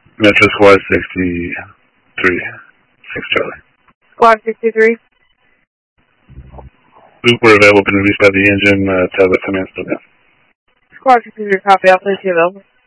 Metro Squad 63. 6 Charlie. Squad 63. Super available, been released by the engine. Tell the command still down. Squad 63, copy. I'll place you available.